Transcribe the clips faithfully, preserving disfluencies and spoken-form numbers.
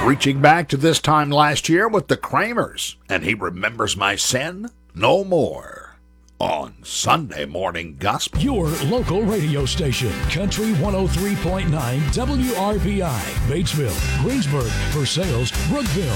Reaching back to this time last year with the Kramers, and he remembers my sin no more. On Sunday Morning Gospel. Your local radio station, Country one oh three point nine W R B I, Batesville, Greensburg, Versailles, Brookville.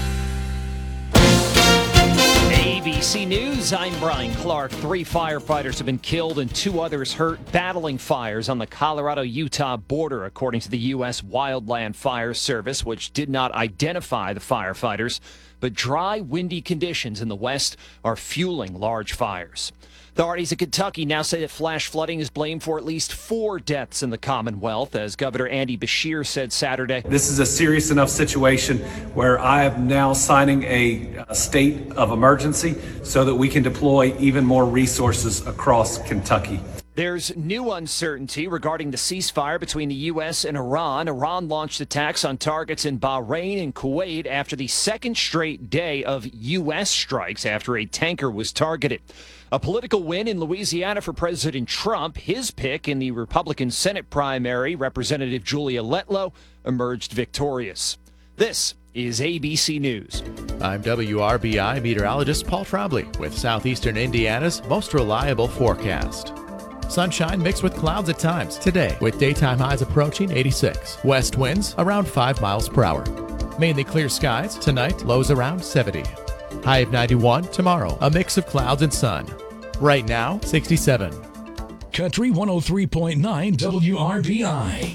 A B C News, I'm Brian Clark. Three firefighters have been killed and two others hurt battling fires on the Colorado-Utah border, according to the U S Wildland Fire Service, which did not identify the firefighters. But dry, windy conditions in the west are fueling large fires. Authorities in Kentucky now say that flash flooding is blamed for at least four deaths in the Commonwealth, as Governor Andy Beshear said Saturday. This is a serious enough situation where I am now signing a, a state of emergency so that we can deploy even more resources across Kentucky. There's new uncertainty regarding the ceasefire between the U S and Iran. Iran launched attacks on targets in Bahrain and Kuwait after the second straight day of U S strikes after a tanker was targeted. A political win in Louisiana for President Trump. His pick in the Republican Senate primary, Representative Julia Letlow, emerged victorious. This is A B C News. I'm W R B I meteorologist Paul Trombley with Southeastern Indiana's most reliable forecast. Sunshine mixed with clouds at times today, with daytime highs approaching eighty-six. West winds around five miles per hour. Mainly clear skies tonight, lows around seventy. High of ninety-one tomorrow, a mix of clouds and sun. Right now, sixty-seven. Country one oh three point nine W R B I.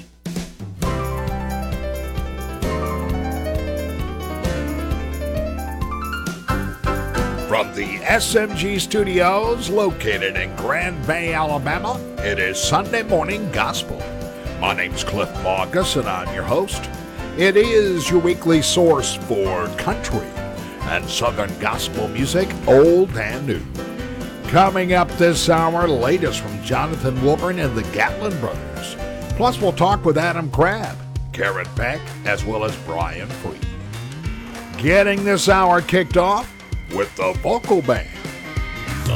From the S M G studios located in Grand Bay, Alabama, it is Sunday Morning Gospel. My name's Cliff Marcus, and I'm your host. It is your weekly source for country and southern gospel music, old and new. Coming up this hour, latest from Jonathan Wolpern and the Gatlin Brothers. Plus, we'll talk with Adam Crabb, Karen Beck, as well as Brian Free. Getting this hour kicked off with the Vocal Band.